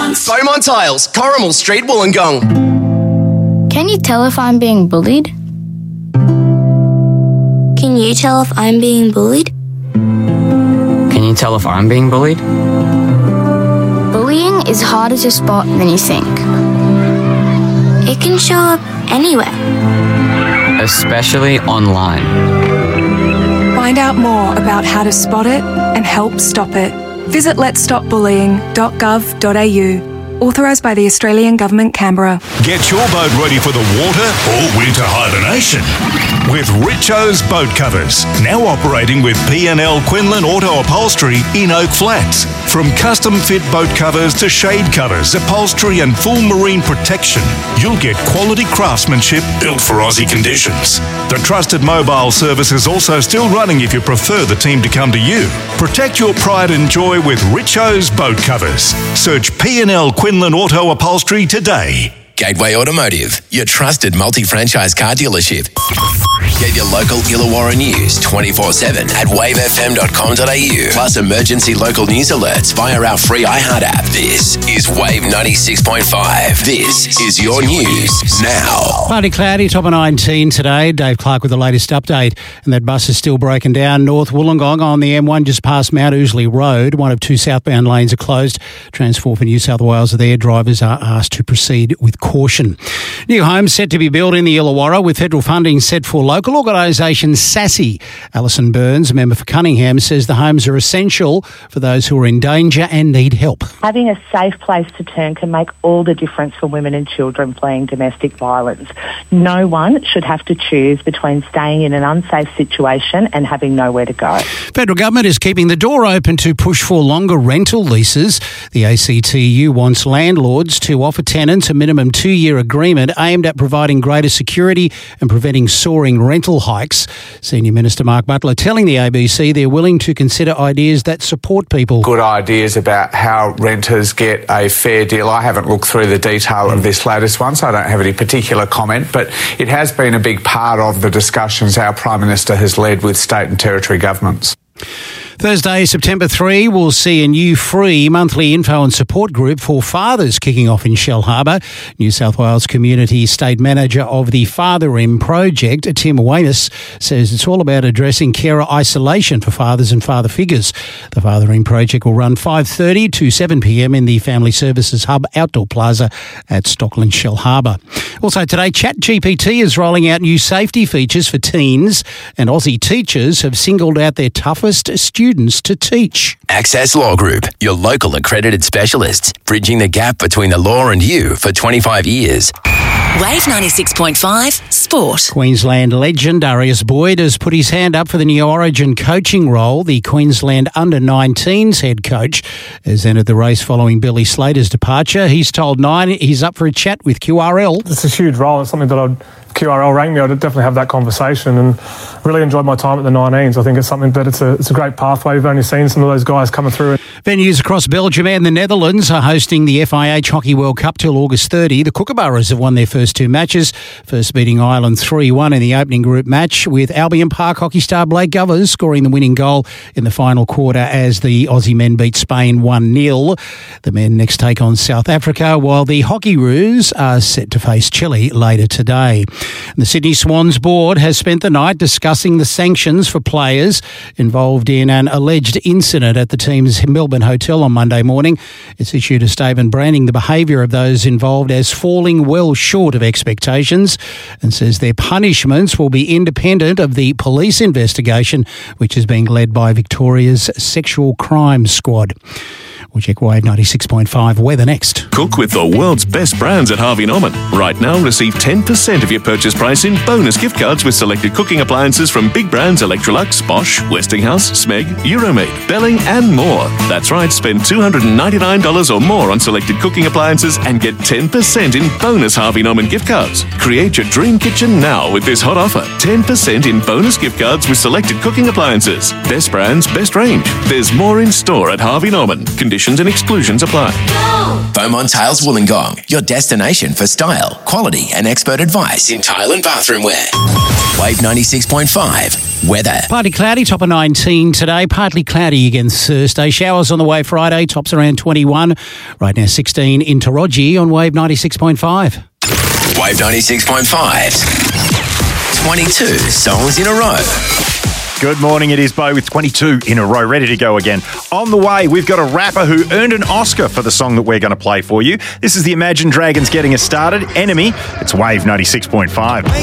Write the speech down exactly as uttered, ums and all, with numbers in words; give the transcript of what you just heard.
Tiles. Beaumont Tiles, Corrimal Street, Wollongong. Can you tell if I'm being bullied? Can you tell if I'm being bullied? Can you tell if I'm being bullied? Bullying is harder to spot than you think. It can show up anywhere. Especially online. Find out more about how to spot it and help stop it. Visit lets stop bullying dot gov dot a u. Authorised by the Australian Government, Canberra. Get your boat ready for the water or winter hibernation with Richo's Boat Covers. Now operating with P and L Quinlan Auto Upholstery in Oak Flats. From custom fit boat covers to shade covers, upholstery and full marine protection, you'll get quality craftsmanship built for Aussie conditions. The trusted mobile service is also still running if you prefer the team to come to you. Protect your pride and joy with Richo's Boat Covers. Search P and L Quinlan Auto Upholstery today. Gateway Automotive, your trusted multi-franchise car dealership. Get your local Illawarra news twenty-four seven at wave f m dot com dot a u. Plus emergency local news alerts via our free iHeart app. This is Wave ninety-six point five. This is your news now. Partly cloudy, top of nineteen today. Dave Clark with the latest update. And that bus is still broken down north Wollongong on the M one just past Mount Ousley Road. One of two southbound lanes are closed. Transport for New South Wales are there. Drivers are asked to proceed with caution. New homes set to be built in the Illawarra with federal funding set for local organisation SASSI. Alison Burns, a member for Cunningham, says the homes are essential for those who are in danger and need help. Having a safe place to turn can make all the difference for women and children fleeing domestic violence. No one should have to choose between staying in an unsafe situation and having nowhere to go. Federal government is keeping the door open to push for longer rental leases. The A C T U wants landlords to offer tenants a minimum two-year agreement aimed at providing greater security and preventing soaring rental hikes. Senior Minister Mark Butler telling the A B C they're willing to consider ideas that support people. Good ideas about how renters get a fair deal. I haven't looked through the detail of this latest one, so I don't have any particular comment, but it has been a big part of the discussions our Prime Minister has led with state and territory governments. Thursday, September third, will see a new free monthly info and support group for fathers kicking off in Shellharbour. New South Wales Community State Manager of the Father In Project, Tim Weymouth, says it's all about addressing carer isolation for fathers and father figures. The Father In Project will run five thirty to seven p m in the Family Services Hub Outdoor Plaza at Stockland Shellharbour. Also today, ChatGPT is rolling out new safety features for teens, and Aussie teachers have singled out their toughest students to teach. Access Law Group, your local accredited specialists, bridging the gap between the law and you for twenty-five years. Wave ninety-six point five Sport. Queensland legend Darius Boyd has put his hand up for the new Origin coaching role. The Queensland under nineteens head coach has entered the race following Billy Slater's departure. He's told Nine he's up for a chat with Q R L. It's a huge role. It's something that I'd Q R L rang me, I'd definitely have that conversation, and really enjoyed my time at the nineteens. I think it's something that it's a it's a great pathway. We've only seen some of those guys coming through. Venues across Belgium and the Netherlands are hosting the F I H Hockey World Cup till August thirtieth. The Kookaburras have won their first two matches, first beating Ireland three one in the opening group match, with Albion Park hockey star Blake Govers scoring the winning goal in the final quarter as the Aussie men beat Spain one nil. The men next take on South Africa, while the Hockeyroos are set to face Chile later today. The Sydney Swans board has spent the night discussing the sanctions for players involved in an alleged incident at the team's Melbourne hotel on Monday morning. It's issued a statement branding the behaviour of those involved as falling well short of expectations and says their punishments will be independent of the police investigation, which is being led by Victoria's Sexual Crime Squad. We'll check Wave ninety-six point five weather next. Cook with the world's best brands at Harvey Norman. Right now, receive ten percent of your purchase price in bonus gift cards with selected cooking appliances from big brands Electrolux, Bosch, Westinghouse, Smeg, Euromade, Belling and more. That's right, spend two hundred ninety-nine dollars or more on selected cooking appliances and get ten percent in bonus Harvey Norman gift cards. Create your dream kitchen now with this hot offer. ten percent in bonus gift cards with selected cooking appliances. Best brands, best range. There's more in store at Harvey Norman. Conditions and exclusions apply. Beaumont Tiles Wollongong, your destination for style, quality and expert advice in tile and bathroom wear. Wave ninety-six point five. Weather. Partly cloudy, top of nineteen today. Partly cloudy again Thursday. Showers on the way Friday, tops around twenty-one. Right now sixteen in Taroji on Wave ninety-six point five. Wave ninety-six point five. twenty-two songs in a row. Good morning, it is Bo with twenty-two in a row, ready to go again. On the way, we've got a rapper who earned an Oscar for the song that we're going to play for you. This is the Imagine Dragons getting us started. Enemy, it's Wave ninety-six point five.